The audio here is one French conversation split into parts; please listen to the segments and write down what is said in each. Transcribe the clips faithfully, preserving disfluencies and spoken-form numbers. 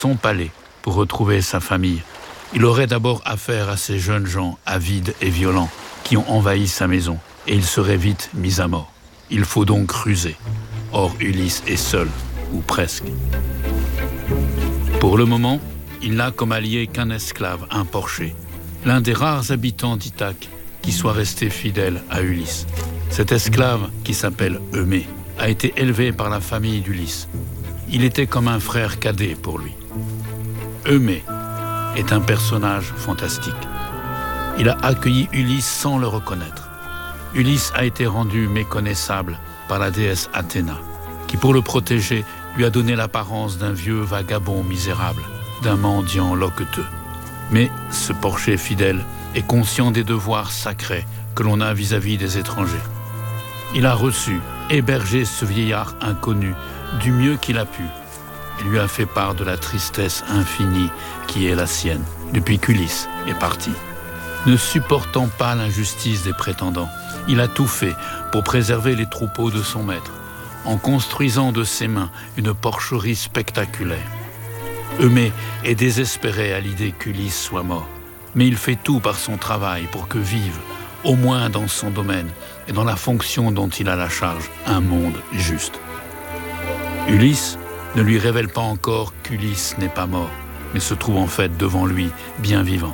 son palais pour retrouver sa famille. Il aurait d'abord affaire à ces jeunes gens avides et violents qui ont envahi sa maison, et il serait vite mis à mort. Il faut donc ruser. Or, Ulysse est seul, ou presque. Pour le moment, il n'a comme allié qu'un esclave, un porcher, l'un des rares habitants d'Ithaque qui soit resté fidèle à Ulysse. Cet esclave, qui s'appelle Eumée, a été élevé par la famille d'Ulysse. Il était comme un frère cadet pour lui. Eumée est un personnage fantastique. Il a accueilli Ulysse sans le reconnaître. Ulysse a été rendu méconnaissable par la déesse Athéna, qui pour le protéger lui a donné l'apparence d'un vieux vagabond misérable, d'un mendiant loqueteux. Mais ce porcher fidèle est conscient des devoirs sacrés que l'on a vis-à-vis des étrangers. Il a reçu, hébergé ce vieillard inconnu du mieux qu'il a pu. Il lui a fait part de la tristesse infinie qui est la sienne depuis qu'Ulysse est parti. Ne supportant pas l'injustice des prétendants, il a tout fait pour préserver les troupeaux de son maître, en construisant de ses mains une porcherie spectaculaire. Eumée est désespéré à l'idée qu'Ulysse soit mort, mais il fait tout par son travail pour que vive, au moins dans son domaine et dans la fonction dont il a la charge, un monde juste. Ulysse ne lui révèle pas encore qu'Ulysse n'est pas mort, mais se trouve en fait devant lui, bien vivant.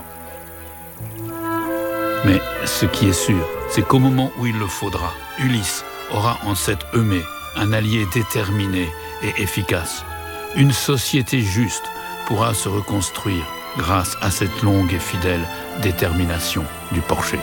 Mais ce qui est sûr, c'est qu'au moment où il le faudra, Ulysse aura en cette Eumée un allié déterminé et efficace. Une société juste pourra se reconstruire grâce à cette longue et fidèle détermination du porcher.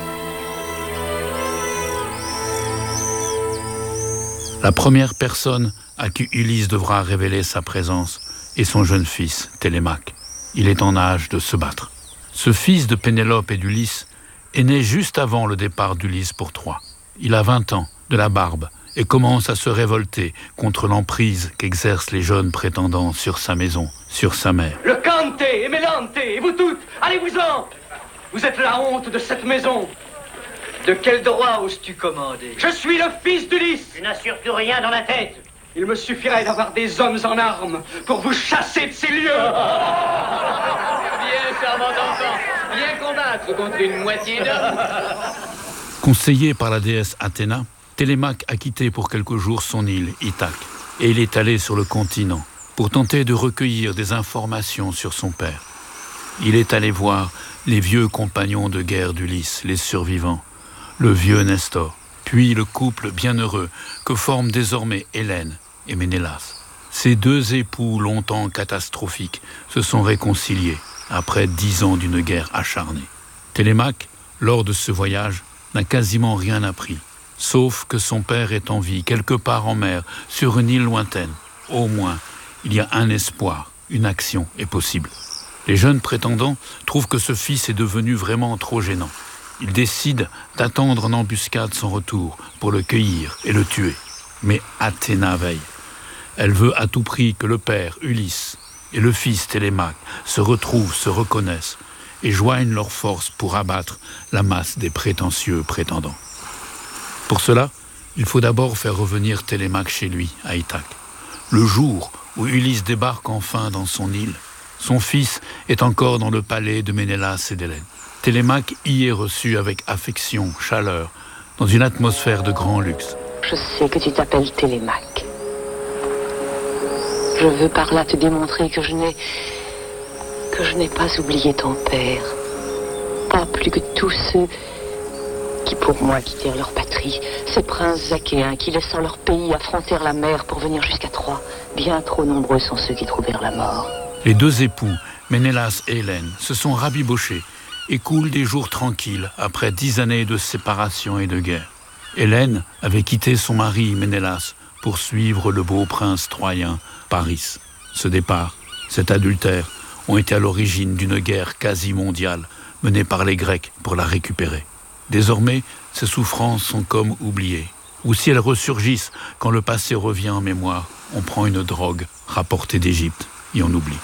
La première personne à qui Ulysse devra révéler sa présence est son jeune fils, Télémaque. Il est en âge de se battre. Ce fils de Pénélope et d'Ulysse est né juste avant le départ d'Ulysse pour Troie. Il a vingt ans, de la barbe, et commence à se révolter contre l'emprise qu'exercent les jeunes prétendants sur sa maison, sur sa mère. Le Cante et Mélante, et vous toutes, allez-vous-en! Vous êtes la honte de cette maison. De quel droit oses-tu commander? Je suis le fils d'Ulysse. Tu n'as surtout rien dans la tête. Il me suffirait d'avoir des hommes en armes pour vous chasser de ces lieux. Bien, charmant enfant, bien combattre contre une moitié d'homme. Conseillé par la déesse Athéna, Télémaque a quitté pour quelques jours son île, Ithaque, et il est allé sur le continent pour tenter de recueillir des informations sur son père. Il est allé voir les vieux compagnons de guerre d'Ulysse, les survivants, le vieux Nestor, puis le couple bienheureux que forment désormais Hélène et Ménélas. Ces deux époux longtemps catastrophiques se sont réconciliés après dix ans d'une guerre acharnée. Télémaque, lors de ce voyage, n'a quasiment rien appris, sauf que son père est en vie quelque part en mer, sur une île lointaine. Au moins, il y a un espoir, une action est possible. Les jeunes prétendants trouvent que ce fils est devenu vraiment trop gênant. Ils décident d'attendre en embuscade son retour pour le cueillir et le tuer. Mais Athéna veille. Elle veut à tout prix que le père, Ulysse, et le fils Télémaque se retrouvent, se reconnaissent et joignent leurs forces pour abattre la masse des prétentieux prétendants. Pour cela, il faut d'abord faire revenir Télémaque chez lui, à Ithaque. Le jour où Ulysse débarque enfin dans son île, son fils est encore dans le palais de Ménélas et d'Hélène. Télémaque y est reçu avec affection, chaleur, dans une atmosphère de grand luxe. Je sais que tu t'appelles Télémaque. Je veux par là te démontrer que je n'ai... que je n'ai pas oublié ton père. Pas plus que tous ceux qui pour moi quittèrent leur patrie, ces princes achéens qui, laissant leur pays, affrontèrent la mer pour venir jusqu'à Troie. Bien trop nombreux sont ceux qui trouvèrent la mort. Les deux époux, Ménélas et Hélène, se sont rabibochés et coulent des jours tranquilles après dix années de séparation et de guerre. Hélène avait quitté son mari Ménélas pour suivre le beau prince troyen Paris. Ce départ, cet adultère, ont été à l'origine d'une guerre quasi mondiale menée par les Grecs pour la récupérer. Désormais, ces souffrances sont comme oubliées. Ou si elles ressurgissent quand le passé revient en mémoire, on prend une drogue rapportée d'Égypte et on oublie.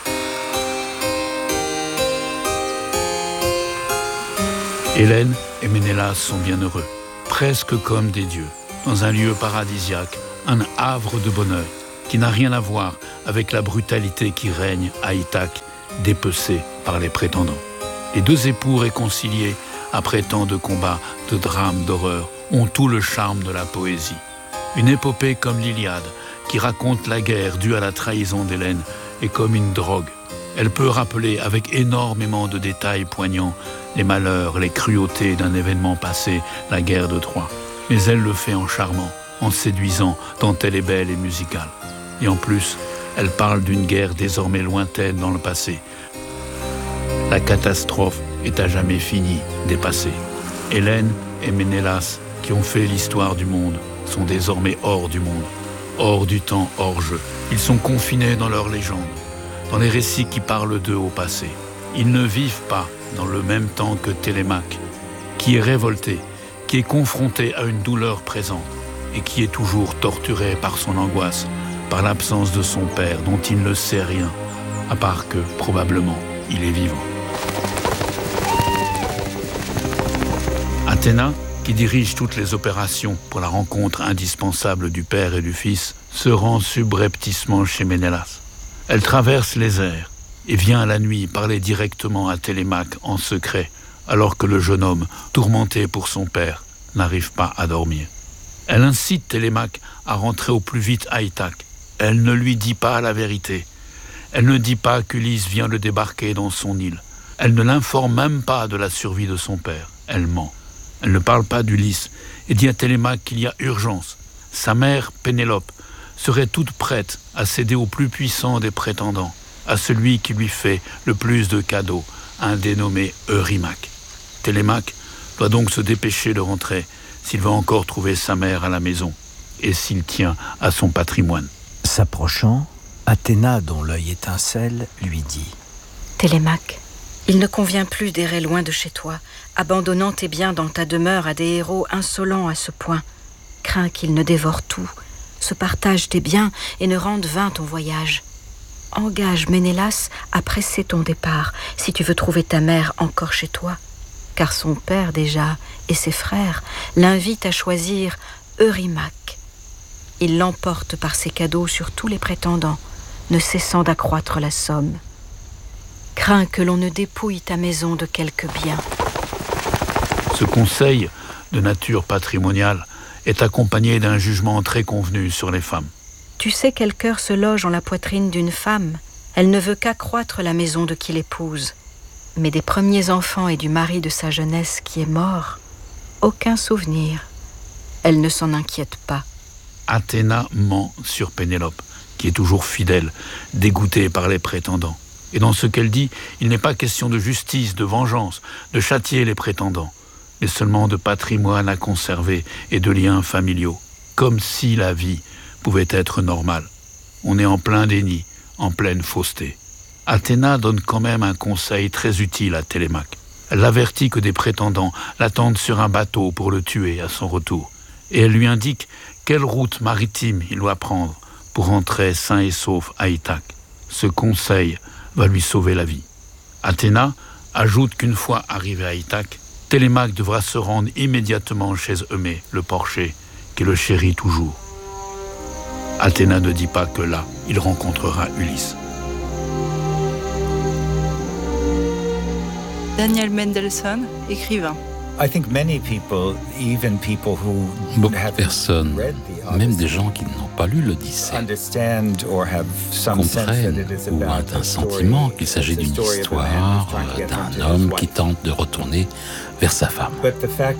Hélène et Ménélas sont bien heureux, presque comme des dieux, dans un lieu paradisiaque, un havre de bonheur. qui n'a rien à voir avec la brutalité qui règne à Ithaque, dépecée par les prétendants. Les deux époux réconciliés, après tant de combats, de drames, d'horreurs, ont tout le charme de la poésie. Une épopée comme l'Iliade, qui raconte la guerre due à la trahison d'Hélène, est comme une drogue. Elle peut rappeler avec énormément de détails poignants les malheurs, les cruautés d'un événement passé, la guerre de Troie. Mais elle le fait en charmant, en séduisant, tant elle est belle et musicale. Et en plus, elle parle d'une guerre désormais lointaine dans le passé. La catastrophe est à jamais finie, dépassée. Hélène et Ménélas, qui ont fait l'histoire du monde, sont désormais hors du monde, hors du temps, hors jeu. Ils sont confinés dans leur légende, dans les récits qui parlent d'eux au passé. Ils ne vivent pas dans le même temps que Télémaque, qui est révolté, qui est confronté à une douleur présente et qui est toujours torturé par son angoisse, par l'absence de son père dont il ne sait rien, à part que, probablement, il est vivant. Athéna, qui dirige toutes les opérations pour la rencontre indispensable du père et du fils, se rend subrepticement chez Ménélas. Elle traverse les airs et vient à la nuit parler directement à Télémaque en secret, alors que le jeune homme, tourmenté pour son père, n'arrive pas à dormir. Elle incite Télémaque à rentrer au plus vite à Ithaque. Elle ne lui dit pas la vérité. Elle ne dit pas qu'Ulysse vient le débarquer dans son île. Elle ne l'informe même pas de la survie de son père. Elle ment. Elle ne parle pas d'Ulysse et dit à Télémaque qu'il y a urgence. Sa mère, Pénélope, serait toute prête à céder au plus puissant des prétendants, à celui qui lui fait le plus de cadeaux, un dénommé Eurymaque. Télémaque doit donc se dépêcher de rentrer s'il veut encore trouver sa mère à la maison et s'il tient à son patrimoine. S'approchant, Athéna, dont l'œil étincelle, lui dit « Télémaque, il ne convient plus d'errer loin de chez toi, abandonnant tes biens dans ta demeure à des héros insolents à ce point. Crains qu'ils ne dévorent tout, se partagent tes biens et ne rendent vain ton voyage. Engage Ménélas à presser ton départ si tu veux trouver ta mère encore chez toi, car son père déjà et ses frères l'invitent à choisir Eurymaque. Il l'emporte par ses cadeaux sur tous les prétendants, ne cessant d'accroître la somme. Crains que l'on ne dépouille ta maison de quelques biens. » Ce conseil, de nature patrimoniale, est accompagné d'un jugement très convenu sur les femmes. Tu sais quel cœur se loge en la poitrine d'une femme. Elle ne veut qu'accroître la maison de qui l'épouse. Mais des premiers enfants et du mari de sa jeunesse qui est mort, aucun souvenir. Elle ne s'en inquiète pas. Athéna ment sur Pénélope, qui est toujours fidèle, dégoûtée par les prétendants. Et dans ce qu'elle dit, il n'est pas question de justice, de vengeance, de châtier les prétendants, mais seulement de patrimoine à conserver et de liens familiaux, comme si la vie pouvait être normale. On est en plein déni, en pleine fausseté. Athéna donne quand même un conseil très utile à Télémaque. Elle l'avertit que des prétendants l'attendent sur un bateau pour le tuer à son retour. Et elle lui indique quelle route maritime il doit prendre pour rentrer sain et sauf à Ithaque. Ce conseil va lui sauver la vie. Athéna ajoute qu'une fois arrivé à Ithaque, Télémaque devra se rendre immédiatement chez Eumée, le porcher, qui le chérit toujours. Athéna ne dit pas que là, il rencontrera Ulysse. Daniel Mendelssohn, écrivain. Beaucoup de personnes, même des gens qui n'ont pas lu l'Odyssée, comprennent ou ont un sentiment qu'il s'agit d'une histoire d'un homme qui tente de retourner vers sa femme. Mais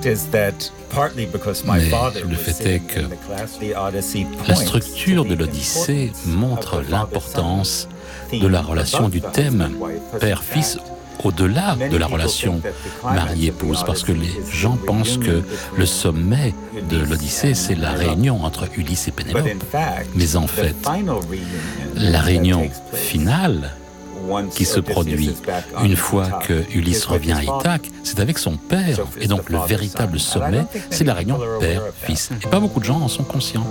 le fait est que la structure de l'Odyssée montre l'importance de la relation du thème père-fils au-delà de la relation mari-épouse, parce que les gens pensent que le sommet de l'Odyssée, c'est la réunion entre Ulysse et Pénélope. Mais en fait, la réunion finale qui se produit une fois que Ulysse revient à Ithaque, c'est avec son père. Et donc le véritable sommet, c'est la réunion père-fils. Et pas beaucoup de gens en sont conscients.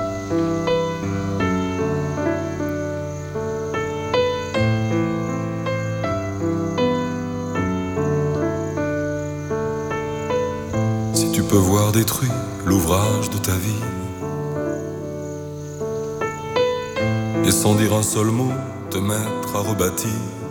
Peux voir détruit l'ouvrage de ta vie. et sans dire un seul mot te mettre à rebâtir